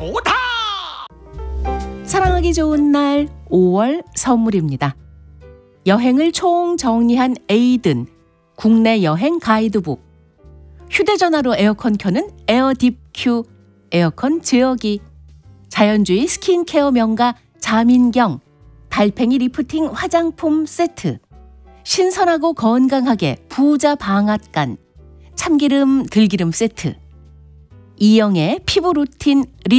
좋다. 사랑하기 좋은 날 5월 선물입니다. 여행을 총정리한 에이든 국내 여행 가이드북, 휴대전화로 에어컨 켜는 에어딥-큐 에어컨 제어기, 자연주의 스킨케어 명가 자민경 달팽이 리프팅 화장품 세트, 신선하고 건강하게 부자 방앗간 참기름 들기름 세트, 이영애 피부 루틴